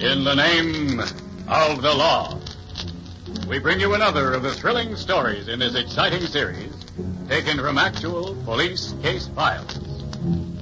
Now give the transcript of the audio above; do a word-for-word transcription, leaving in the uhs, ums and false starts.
In the name of the law, we bring you another of the thrilling stories in this exciting series, taken from actual police case files.